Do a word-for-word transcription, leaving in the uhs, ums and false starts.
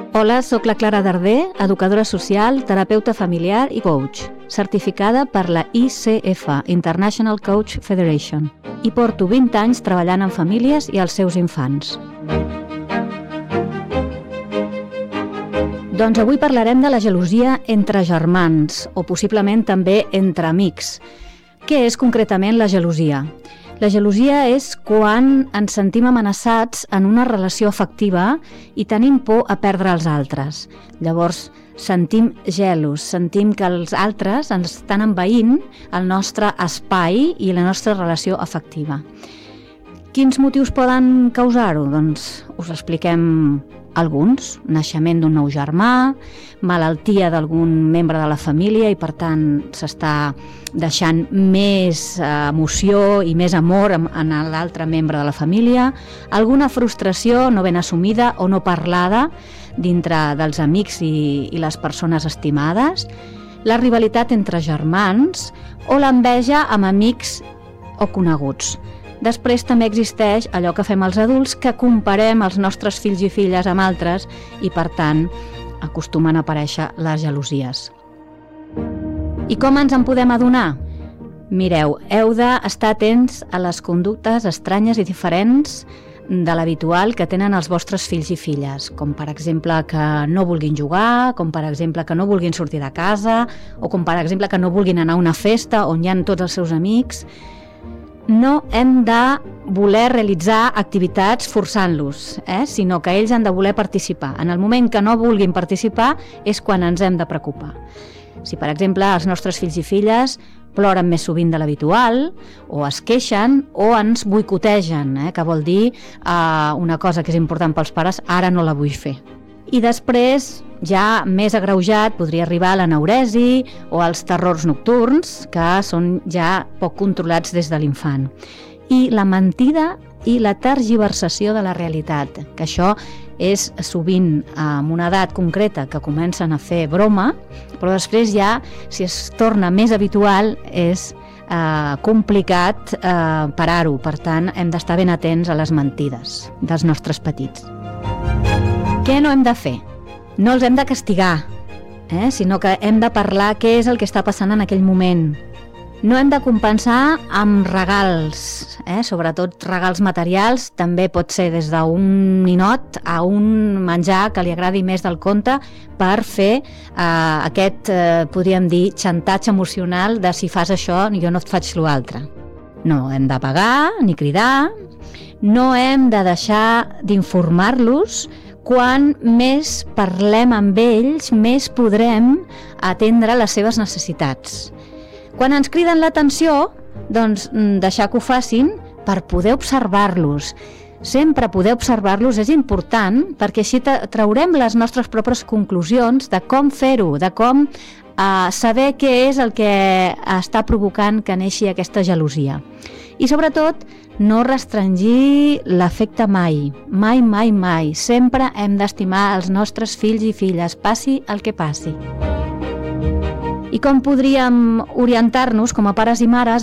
Hola, sóc la Clara Darder, educadora social, terapeuta familiar i coach, certificada per la I C F, International Coach Federation, i porto vint anys treballant amb famílies i els seus infants. Doncs avui parlarem de la gelosia entre germans, o possiblement també entre amics. Què és concretament la gelosia? La gelosia és quan ens sentim amenaçats en una relació afectiva i tenim por a perdre els altres. Llavors, sentim gelos, sentim que els altres ens estan envaint el nostre espai i la nostra relació afectiva. Quins motius poden causar-ho? Doncs us expliquem alguns. Naixement d'un nou germà, malaltia d'algun membre de la família i per tant s'està deixant més emoció i més amor en l'altre membre de la família, alguna frustració no ben assumida o no parlada dintre dels amics i, i les persones estimades, la rivalitat entre germans o l'enveja amb amics o coneguts. Després també existeix allò que fem els adults, que comparem els nostres fills i filles amb altres i, per tant, acostumen a aparèixer les gelosies. I com ens en podem adonar? Mireu, heu d'estar atents a les conductes estranyes i diferents de l'habitual que tenen els vostres fills i filles, com per exemple que no vulguin jugar, com per exemple que no vulguin sortir de casa, o com per exemple que no vulguin anar a una festa on hi ha tots els seus amics. No hem de voler realitzar activitats forçant-los, eh? sinó que ells han de voler participar. En el moment que no vulguin participar és quan ens hem de preocupar. Si, per exemple, els nostres fills i filles ploren més sovint de l'habitual, o es queixen, o ens boicotegen, eh? que vol dir eh, una cosa que és important pels pares, ara no la vull fer. I després, ja més agreujat, podria arribar a l'aneuresi o als terrors nocturns, que són ja poc controlats des de l'infant. I la mentida i la tergiversació de la realitat, que això és sovint amb una edat concreta que comencen a fer broma, però després ja, si es torna més habitual, és eh, complicat eh, parar-ho. Per tant, hem d'estar ben atents a les mentides dels nostres petits. Què no hem de fer? No els hem de castigar, eh? sinó que hem de parlar què és el que està passant en aquell moment. No hem de compensar amb regals, eh? sobretot regals materials, també pot ser des d'un ninot a un menjar que li agradi més del compte per fer eh, aquest, eh, podríem dir, xantatge emocional de si fas això jo no et faig l'altre. No hem de pagar ni cridar, no hem de deixar d'informar-los. Quan més parlem amb ells, més podrem atendre les seves necessitats. Quan ens criden l'atenció, doncs deixar que ho facin per poder observar-los. Sempre poder observar-los és important perquè així traurem les nostres pròpies conclusions de com fer-ho, de com eh, saber què és el que està provocant que neixi aquesta gelosia. I sobretot, no restringir l'afecte mai, mai, mai, mai. Sempre hem d'estimar els nostres fills i filles, passi el que passi. I com podríem orientar-nos com a pares i mares